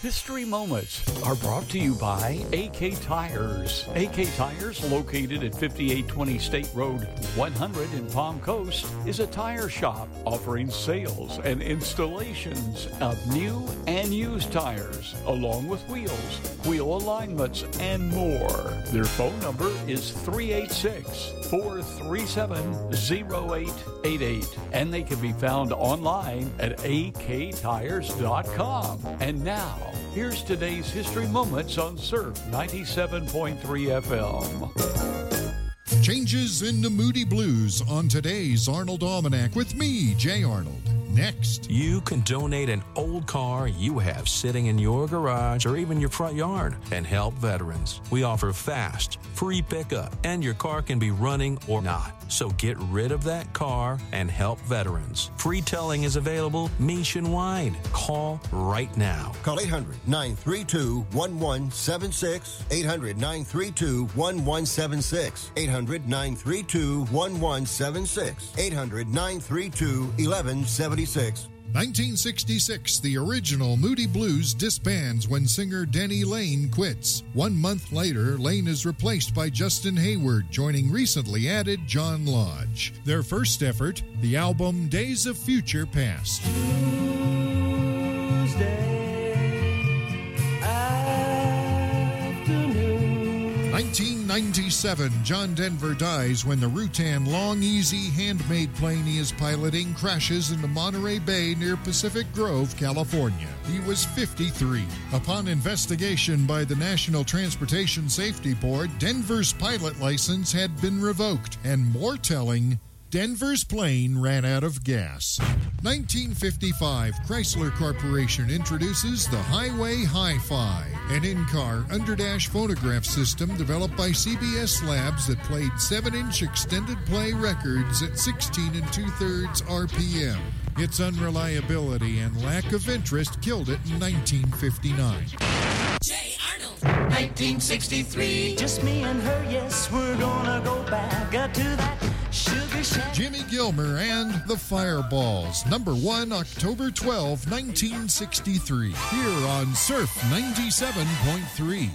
History Moments are brought to you by AK Tires. AK Tires, located at 5820 State Road 100 in Palm Coast, is a tire shop offering sales and installations of new and used tires, along with wheels, wheel alignments, and more. Their phone number is 386-437-0888, and they can be found online at aktires.com. And now, here's today's History Moments on Surf 97.3 FM. Changes in the Moody Blues on today's Arnold Almanac with me, Jay Arnold. Next. You can donate an old car you have sitting in your garage or even your front yard and help veterans. We offer fast, free pickup, and your car can be running or not. So get rid of that car and help veterans. Free towing is available nationwide. Call right now. Call 800-932-1176. 800-932-1176. 800-932-1176. 800-932-1176. 1966, the original Moody Blues disbands when singer Denny Lane quits. 1 month later, Lane is replaced by Justin Hayward, joining recently added John Lodge. Their first effort, the album Days of Future Past. Tuesday afternoon. 1997, John Denver dies when the Rutan Long Easy handmade plane he is piloting crashes into Monterey Bay near Pacific Grove, California. He was 53. Upon investigation by the National Transportation Safety Board, Denver's pilot license had been revoked, and more telling, Denver's plane ran out of gas. 1955, Chrysler Corporation introduces the Highway Hi-Fi, an in-car underdash phonograph system developed by CBS Labs that played 7-inch extended play records at 16 2/3 RPM. Its unreliability and lack of interest killed it in 1959. Jay Arnold. 1963. Just me and her, yes, we're gonna go back to that sugar shack. Jimmy Gilmer and the Fireballs, number 1, October 12, 1963, here on Surf 97.3.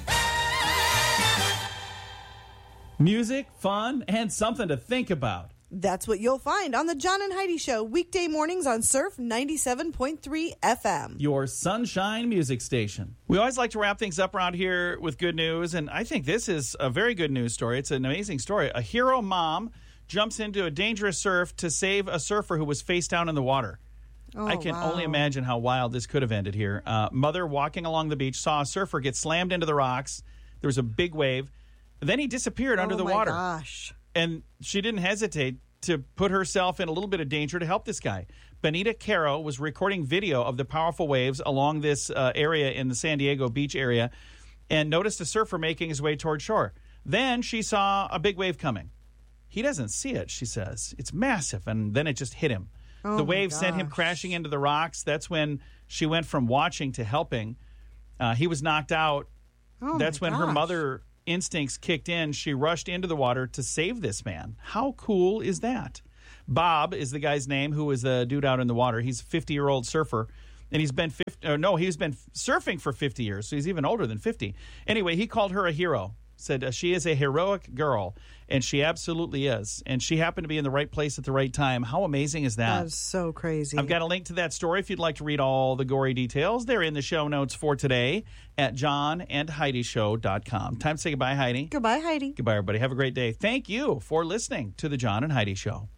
Music, fun, and something to think about. That's what you'll find on the John and Heidi Show, weekday mornings on Surf 97.3 FM. Your sunshine music station. We always like to wrap things up around here with good news, and I think this is a very good news story. It's an amazing story. A hero mom jumps into a dangerous surf to save a surfer who was face down in the water. I can only imagine how wild this could have ended here. Mother walking along the beach saw a surfer get slammed into the rocks. There was a big wave. Then he disappeared under the water. Oh, my gosh. And she didn't hesitate to put herself in a little bit of danger to help this guy. Benita Caro was recording video of the powerful waves along this area in the San Diego beach area and noticed a surfer making his way toward shore. Then she saw a big wave coming. He doesn't see it, she says. It's massive, and then it just hit him. The wave sent him crashing into the rocks. That's when she went from watching to helping. He was knocked out. That's when her mother instincts kicked in. She rushed into the water to save this man. How cool is that? Bob is the guy's name, who is the dude out in the water. He's a 50-year-old surfer, and he's been surfing for 50 years, so he's even older than 50. Anyway, he called her a hero. Said she is a heroic girl, and she absolutely is. And she happened to be in the right place at the right time. How amazing is that? That's so crazy. I've got a link to that story if you'd like to read all the gory details. They're in the show notes for today at johnandheidishow.com. Time to say goodbye, Heidi. Goodbye, Heidi. Goodbye, everybody. Have a great day. Thank you for listening to the John and Heidi Show.